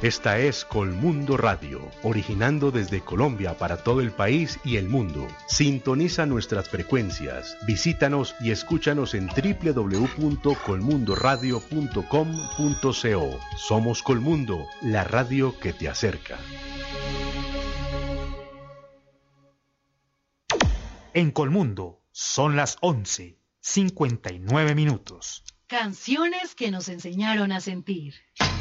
Esta es Colmundo Radio, originando desde Colombia para todo el país y el mundo. Sintoniza nuestras frecuencias, visítanos y escúchanos en www.colmundoradio.com.co. Somos Colmundo, la radio que te acerca. En Colmundo son las 11:59 minutos. Canciones que nos enseñaron a sentir.